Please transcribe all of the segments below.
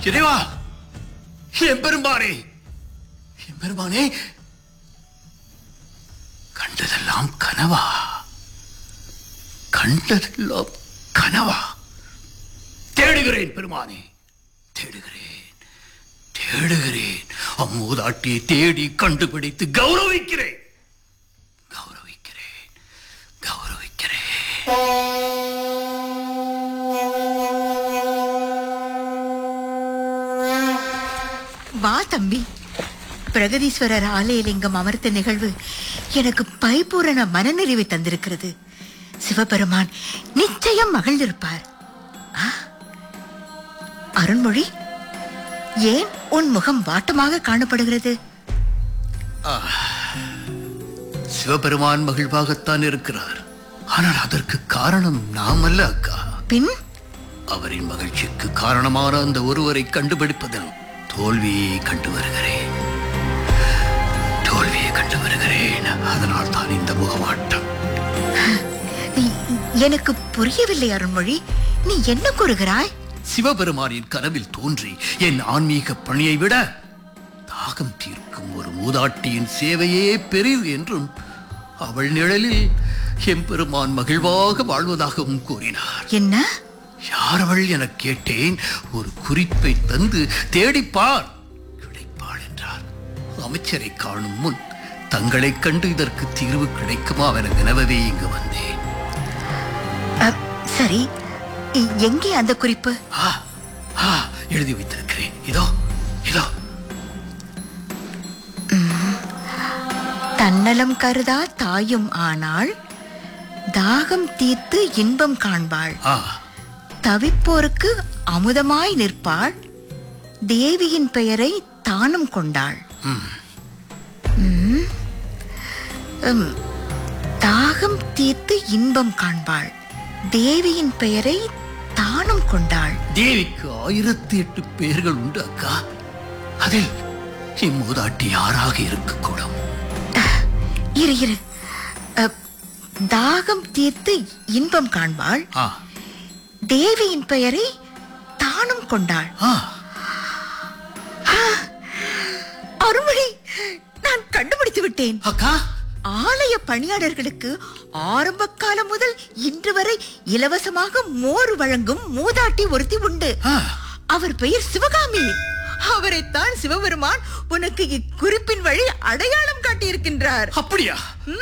இறைவா, எம்பெருமானே, எம்பெருமானே, கண்டதெல்லாம் கனவா? கண்டதெல்லாம் கனவா? தேடுகிறேன் பெருமானே, தேடுகிறேன், தேடுகிறேன். அம்மூதாட்டியை தேடி கண்டுபிடித்து கௌரவிக்கிறேன், கௌரவிக்கிறேன், கௌரவிக்கிறேன். வா தம்பி. பிரகதீஸ்வரர் ஆலயலிங்கம் அமர்த்த நிகழ்வு எனக்கு பரிபூரண மனநிறைவை தந்திருக்கிறது. சிவபெருமான் நிச்சயம் மகிழ்ந்திருப்பார். அருண்மொழி, ஏன் உன் முகம் வாட்டமாக காணப்படுகிறது? சிவபெருமான் மகிழ்வாகத்தான் இருக்கிறார். ஆனால் அதற்கு காரணம் நாம் அல்ல அக்கா. பின் அவரின் மகிழ்ச்சிக்கு காரணமான அந்த ஒருவரை கண்டுபிடிப்பதில் தோல்வியை கண்டு வருகிறேன், தோல்வியை கண்டு வருகிறேன். அதனால் தான் இந்த முகவாட்டம். எனக்கு புரியவில்லை அருண்மொழி, நீ என்ன கூறுகிறாய்? சிவபெருமானின் கனவில் தோன்றி என் ஆன்மீக பணியை விட தாகம் தீர்க்கும் ஒரு மூதாட்டியின் சேவையே பெரிது என்றும் அவள் நிழலில் எம்பெருமான் மகிழ்வாக வாழ்வதாகவும் கூறினார். என்ன? யார் அவள் என கேட்டேன். ஒரு குறிப்பை தந்து தேடிப்பார், கிடைப்பாள் என்றார். அமைச்சரை காணும் முன் தங்களை கண்டு இதற்கு தீர்வு கிடைக்குமா என வினவவே இங்கு வந்தேன். சரி, எங்கே அந்த குறிப்பு? எழுதி வைத்திருக்கிறேன். இதோ இதோ. தன்னலம் கருதா தாயும் ஆனாள், தாகம் தீர்த்து இன்பம் காண்பாள், தவிப்போருக்கு அமுதமாய் நிற்பாள், தேவியின் பெயரை தானும் கொண்டாள். தாகம் தீர்த்து இன்பம் காண்பாள், தேவியின் பெயரை தானும் கொண்டாள். தேவிக்கு 1008 பெயர்கள் உண்டு அக்கா. அதில் இம்மூதாட்டி யாராக இருக்கக்கூடும்? இரு இரு. தாகம் தீர்த்து இன்பம் காண்பாள், தேவியின் பெயரை தானும் கொண்டாள். அருள்மொழி, நான் கண்டுபிடித்து விட்டேன். அக்கா, ஆலய பணியாளர்களுக்கு ஆரம்ப காலம் முதல் இன்று வரை இலவசமாக மோர் வழங்கும் மூதாட்டி ஒருத்தி உண்டு. அவர் பெயர் சிவகாமி. அவரைத்தான் சிவபெருமான் உனக்கு இக்குறிப்பின் வழி அடையாளம் காட்டியிருக்கின்றார். அப்படியா?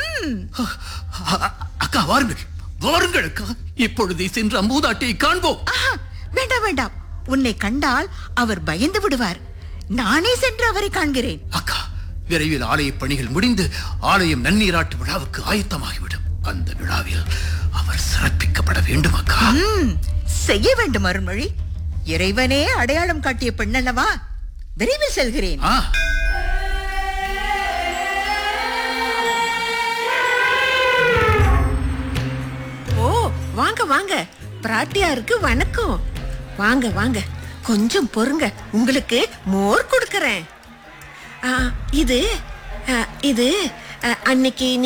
அக்கா, வாருங்கள் வாருங்கள் அக்கா, இப்பொழுதே சென்று அம்மூதாட்டியை காண்போம். வேண்டாம் வேண்டாம், உன்னை கண்டால் அவர் பயந்து விடுவார். நானே சென்று அவரை காண்கிறேன். அக்கா, விரைவில் ஆலய பணிகள் முடிந்து ஆலயம் நன்னீராட்டு விழாவுக்கு ஆயத்தமாகிவிடும். அந்த விழாவில் அவர் சிறப்பிக்கப்பட வேண்டும் அக்கா. செய்ய வேண்டும் அருண்மொழி. இறைவனே அடையாளம் காட்டிய பெண்ணல்லவா? விரைவில் செல்கிறேன். ஓ, வாங்க வாங்க, பிராட்டியாருக்கு வணக்கம். வாங்க வாங்க, கொஞ்சம் பொறுங்க, உங்களுக்கு மோர் கொடுக்கறேன். இது அன்னைக்கு